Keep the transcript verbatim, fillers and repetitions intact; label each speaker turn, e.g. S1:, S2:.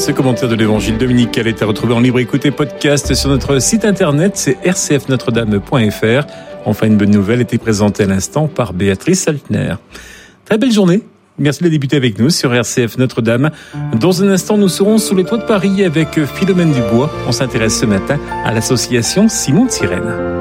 S1: Ce commentaire de l'évangile dominical est à retrouver en libre écoute et podcast sur notre site internet, c'est r c f notre dame point f r. Enfin, une bonne nouvelle était présentée à l'instant par Béatrice Saltner. Très belle journée. Merci de débuter avec nous sur R C F Notre-Dame. Dans un instant, nous serons sous les toits de Paris avec Philomène Dubois. On s'intéresse ce matin à l'association Simon de Sirène.